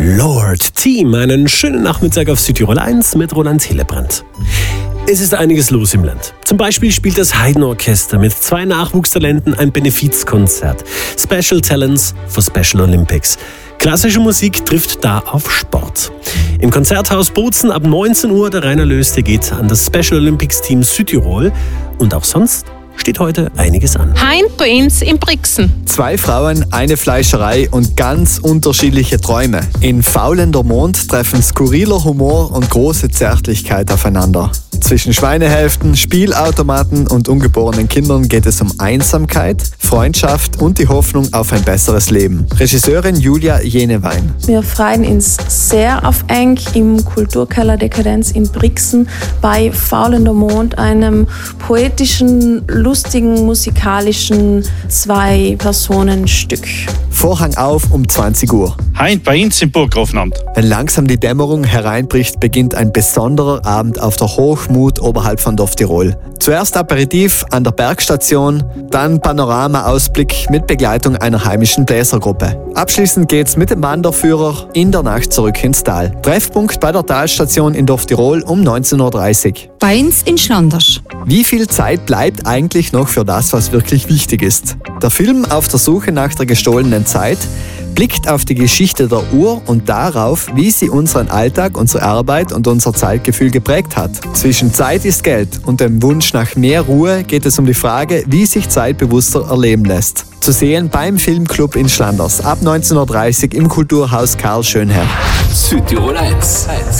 Lord Team, einen schönen Nachmittag auf Südtirol 1 mit Roland Hillebrand. Es ist einiges los im Land. Zum Beispiel spielt das Haydn-Orchester mit 2 Nachwuchstalenten ein Benefizkonzert. Special Talents for Special Olympics. Klassische Musik trifft da auf Sport. Im Konzerthaus Bozen ab 19 Uhr der Reinerlös, der geht an das Special Olympics Team Südtirol. Und auch sonst steht heute einiges an. Heim bei uns in Brixen. 2 Frauen, eine Fleischerei und ganz unterschiedliche Träume. In Faulender Mond treffen skurriler Humor und große Zärtlichkeit aufeinander. Zwischen Schweinehälften, Spielautomaten und ungeborenen Kindern geht es um Einsamkeit, Freundschaft und die Hoffnung auf ein besseres Leben. Regisseurin Julia Jenewein. Wir freuen uns sehr auf Eng im Kulturkeller Dekadenz in Brixen bei Faulender Mond, einem poetischen, lustigen, musikalischen 2-Personen-Stück. Vorhang auf um 20 Uhr. Heim bei uns im Burggrafenamt. Wenn langsam die Dämmerung hereinbricht, beginnt ein besonderer Abend auf der Hochmut oberhalb von Dorf Tirol. Zuerst Aperitif an der Bergstation, dann Panoramaausblick mit Begleitung einer heimischen Bläsergruppe. Abschließend geht's mit dem Wanderführer in der Nacht zurück ins Tal. Treffpunkt bei der Talstation in Dorf Tirol um 19.30 Uhr. Bei uns in Schlanders. Wie viel Zeit bleibt eigentlich noch für das, was wirklich wichtig ist? Der Film Auf der Suche nach der gestohlenen Zeit blickt auf die Geschichte der Uhr und darauf, wie sie unseren Alltag, unsere Arbeit und unser Zeitgefühl geprägt hat. Zwischen Zeit ist Geld und dem Wunsch nach mehr Ruhe geht es um die Frage, wie sich Zeit bewusster erleben lässt. Zu sehen beim Filmclub in Schlanders ab 19.30 Uhr im Kulturhaus Karl Schönherr. Südtirol 1.